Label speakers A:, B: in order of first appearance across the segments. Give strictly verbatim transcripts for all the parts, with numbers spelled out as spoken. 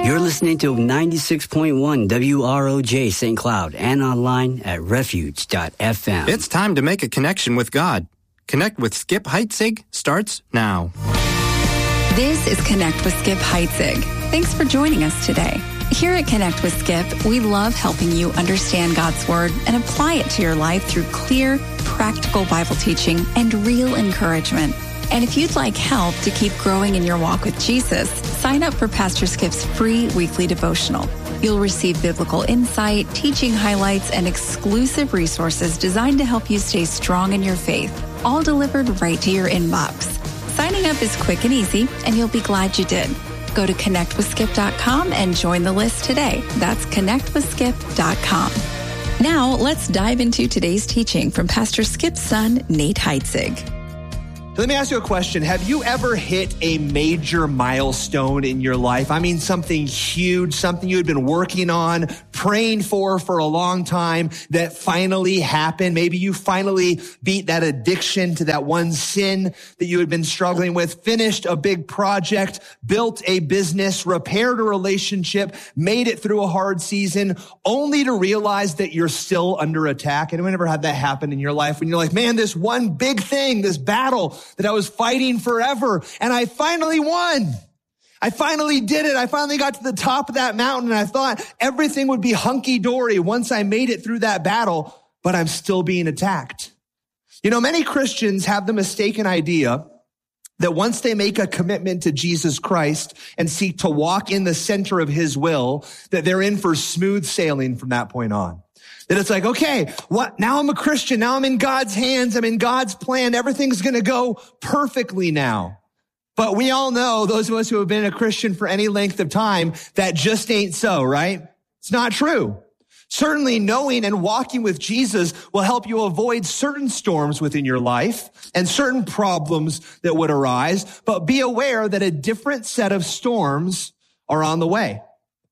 A: You're listening to ninety-six point one W R O J Saint Cloud and online at refuge dot f m.
B: It's time to make a connection with God. Connect with Skip Heitzig starts now.
C: This is Connect with Skip Heitzig. Thanks for joining us today. Here at Connect with Skip, we love helping you understand God's Word and apply it to your life through clear, practical Bible teaching and real encouragement. And if you'd like help to keep growing in your walk with Jesus, sign up for Pastor Skip's free weekly devotional. You'll receive biblical insight, teaching highlights, and exclusive resources designed to help you stay strong in your faith, all delivered right to your inbox. Signing up is quick and easy, and you'll be glad you did. Go to connect with skip dot com and join the list today. That's connect with skip dot com. Now, let's dive into today's teaching from Pastor Skip's son, Nate Heitzig.
D: Let me ask you a question. Have you ever hit a major milestone in your life? I mean, something huge, something you had been working on, praying for for a long time that finally happened. Maybe you finally beat that addiction to that one sin that you had been struggling with, finished a big project, built a business, repaired a relationship, made it through a hard season, only to realize that you're still under attack. Anyone ever had that happen in your life when you're like, man, this one big thing, this battle that I was fighting forever, and I finally won. I finally did it. I finally got to the top of that mountain, and I thought everything would be hunky-dory once I made it through that battle, but I'm still being attacked. You know, many Christians have the mistaken idea that once they make a commitment to Jesus Christ and seek to walk in the center of his will, that they're in for smooth sailing from that point on. That it's like, okay, what? Now I'm a Christian. Now I'm in God's hands. I'm in God's plan. Everything's going to go perfectly now. But we all know, those of us who have been a Christian for any length of time, that just ain't so, right? It's not true. Certainly knowing and walking with Jesus will help you avoid certain storms within your life and certain problems that would arise. But be aware that a different set of storms are on the way.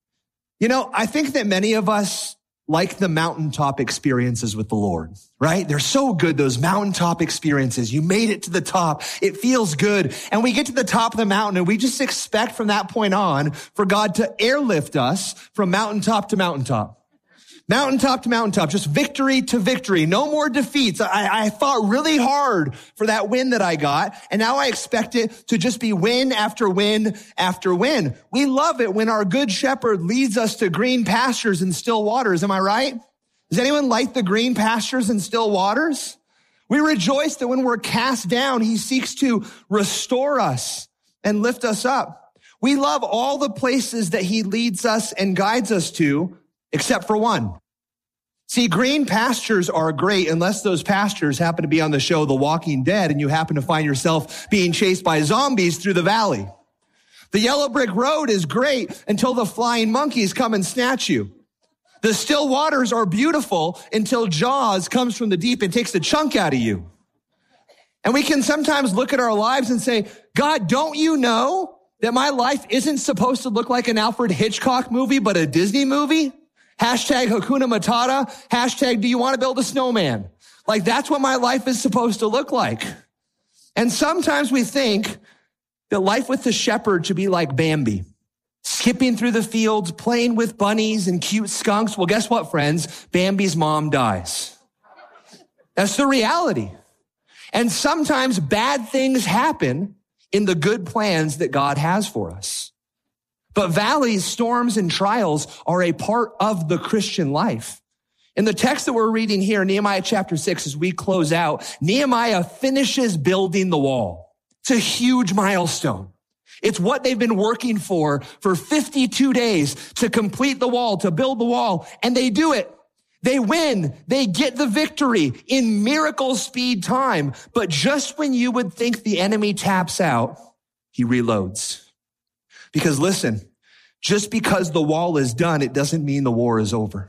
D: You know, I think that many of us like the mountaintop experiences with the Lord, right? They're so good, those mountaintop experiences. You made it to the top. It feels good. And we get to the top of the mountain and we just expect from that point on for God to airlift us from mountaintop to mountaintop. Mountaintop to mountaintop, just victory to victory. No more defeats. I, I fought really hard for that win that I got, and now I expect it to just be win after win after win. We love it when our good shepherd leads us to green pastures and still waters. Am I right? Does anyone like the green pastures and still waters? We rejoice that when we're cast down, he seeks to restore us and lift us up. We love all the places that he leads us and guides us to, except for one. See, green pastures are great unless those pastures happen to be on the show The Walking Dead and you happen to find yourself being chased by zombies through the valley. The yellow brick road is great until the flying monkeys come and snatch you. The still waters are beautiful until Jaws comes from the deep and takes the chunk out of you. And we can sometimes look at our lives and say, God, don't you know that my life isn't supposed to look like an Alfred Hitchcock movie, but a Disney movie? Hashtag Hakuna Matata. Hashtag do you want to build a snowman? Like that's what my life is supposed to look like. And sometimes we think that life with the shepherd should be like Bambi, skipping through the fields, playing with bunnies and cute skunks. Well, guess what, friends? Bambi's mom dies. That's the reality. And sometimes bad things happen in the good plans that God has for us. But valleys, storms, and trials are a part of the Christian life. In the text that we're reading here, Nehemiah chapter six, as we close out, Nehemiah finishes building the wall. It's a huge milestone. It's what they've been working for for fifty-two days to complete the wall, to build the wall, and they do it. They win. They get the victory in miracle speed time. But just when you would think the enemy taps out, he reloads. Because listen, just because the wall is done, it doesn't mean the war is over.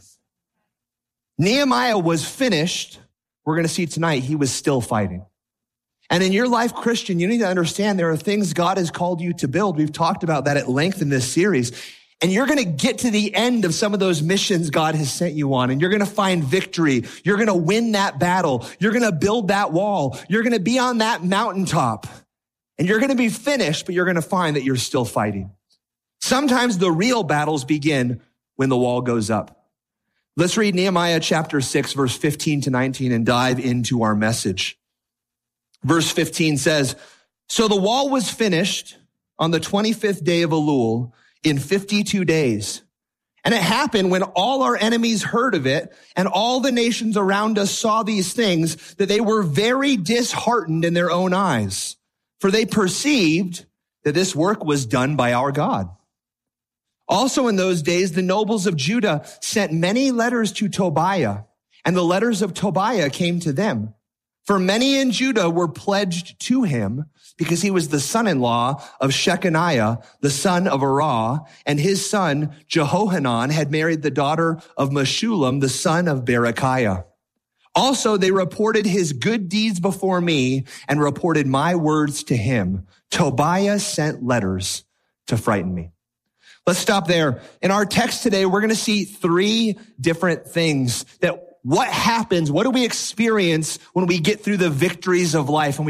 D: Nehemiah was finished. We're going to see tonight, he was still fighting. And in your life, Christian, you need to understand there are things God has called you to build. We've talked about that at length in this series. And you're going to get to the end of some of those missions God has sent you on, and you're going to find victory. You're going to win that battle. You're going to build that wall. You're going to be on that mountaintop. And you're going to be finished, but you're going to find that you're still fighting. Sometimes the real battles begin when the wall goes up. Let's read Nehemiah chapter six, verse fifteen to nineteen and dive into our message. Verse fifteen says, "So the wall was finished on the twenty-fifth day of Elul in fifty-two days. And it happened when all our enemies heard of it and all the nations around us saw these things that they were very disheartened in their own eyes, for they perceived that this work was done by our God. Also in those days, the nobles of Judah sent many letters to Tobiah, and the letters of Tobiah came to them. For many in Judah were pledged to him because he was the son-in-law of Shechaniah, the son of Arah, and his son Jehohanan had married the daughter of Meshullam, the son of Berechiah. Also, they reported his good deeds before me and reported my words to him. Tobiah sent letters to frighten me." Let's stop there. In our text today, we're going to see three different things that what happens, what do we experience when we get through the victories of life, when we